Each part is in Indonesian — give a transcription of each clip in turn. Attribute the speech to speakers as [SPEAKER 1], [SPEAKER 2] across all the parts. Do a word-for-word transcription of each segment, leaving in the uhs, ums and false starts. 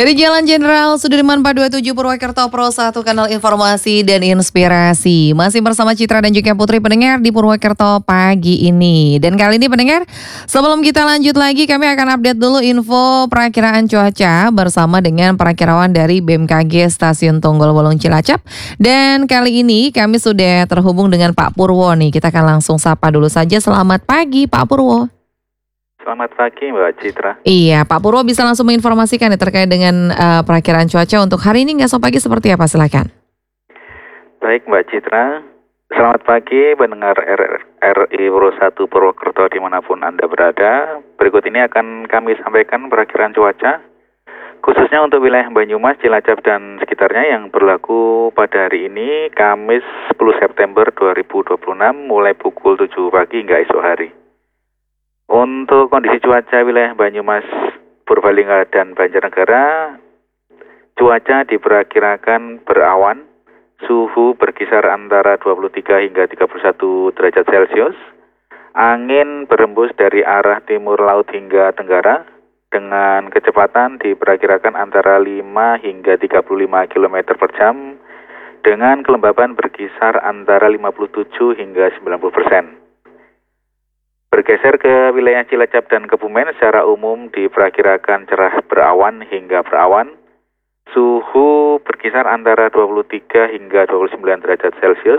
[SPEAKER 1] Dari Jalan Jenderal Sudirman empat dua tujuh Purwokerto Pro satu Kanal Informasi dan Inspirasi. Masih bersama Citra dan juga Putri pendengar di Purwokerto pagi ini. Dan kali ini pendengar, sebelum kita lanjut lagi, kami akan update dulu info perakiraan cuaca bersama dengan perakirawan dari B M K G Stasiun Tunggul Wulung Cilacap. Dan kali ini kami sudah terhubung dengan Pak Purwo nih. Kita akan langsung sapa dulu saja. Selamat pagi Pak Purwo.
[SPEAKER 2] Selamat pagi Mbak Citra.
[SPEAKER 1] Iya, Pak Purwo bisa langsung menginformasikan ya terkait dengan uh, perakiraan cuaca untuk hari ini nggak, so pagi seperti apa, silakan.
[SPEAKER 2] Baik Mbak Citra, selamat pagi pendengar R R I Pro satu Purwokerto dimanapun Anda berada. Berikut ini akan kami sampaikan perakiraan cuaca khususnya untuk wilayah Banyumas, Cilacap dan sekitarnya yang berlaku pada hari ini Kamis sepuluh September dua ribu dua puluh enam mulai pukul tujuh pagi hingga esok hari. Untuk kondisi cuaca wilayah Banyumas, Purbalingga dan Banjarnegara, cuaca diperkirakan berawan, suhu berkisar antara dua puluh tiga hingga tiga puluh satu derajat Celcius, angin berembus dari arah timur laut hingga tenggara, dengan kecepatan diperkirakan antara lima hingga tiga puluh lima kilometer per jam, dengan kelembaban berkisar antara lima puluh tujuh hingga sembilan puluh persen. Bergeser ke wilayah Cilacap dan Kebumen, secara umum diperkirakan cerah berawan hingga berawan. Suhu berkisar antara dua puluh tiga hingga dua puluh sembilan derajat Celcius.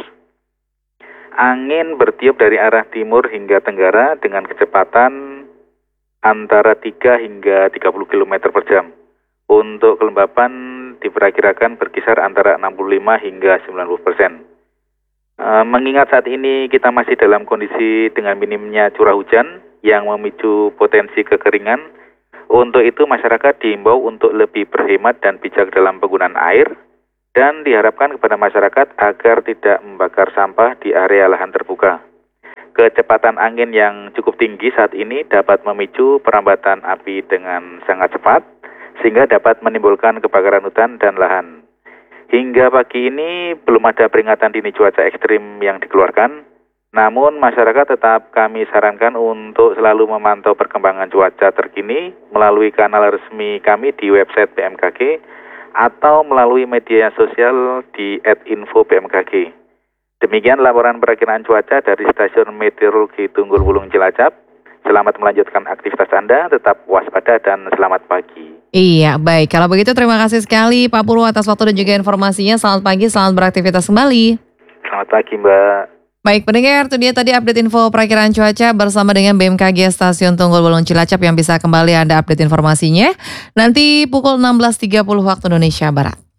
[SPEAKER 2] Angin bertiup dari arah timur hingga tenggara dengan kecepatan antara tiga hingga tiga puluh kilometer per jam. Untuk kelembapan diperkirakan berkisar antara enam puluh lima hingga sembilan puluh persen. Mengingat saat ini kita masih dalam kondisi dengan minimnya curah hujan yang memicu potensi kekeringan, untuk itu masyarakat diimbau untuk lebih berhemat dan bijak dalam penggunaan air, dan diharapkan kepada masyarakat agar tidak membakar sampah di area lahan terbuka. Kecepatan angin yang cukup tinggi saat ini dapat memicu perambatan api dengan sangat cepat, sehingga dapat menimbulkan kebakaran hutan dan lahan. Hingga pagi ini belum ada peringatan dini cuaca ekstrim yang dikeluarkan, namun masyarakat tetap kami sarankan untuk selalu memantau perkembangan cuaca terkini melalui kanal resmi kami di website B M K G atau melalui media sosial di et info B M K G. Demikian laporan perakiraan cuaca dari Stasiun Meteorologi Tunggul Wulung Cilacap. Selamat melanjutkan aktivitas Anda, tetap waspada dan selamat pagi.
[SPEAKER 1] Iya, baik. Kalau begitu terima kasih sekali Pak Purwo atas waktu dan juga informasinya. Selamat pagi, selamat beraktivitas kembali.
[SPEAKER 2] Selamat pagi Mbak.
[SPEAKER 1] Baik pendengar, itu dia tadi update info perakiraan cuaca bersama dengan B M K G Stasiun Tunggul Wulung Cilacap yang bisa kembali Anda update informasinya nanti pukul enam belas tiga puluh waktu Indonesia Barat.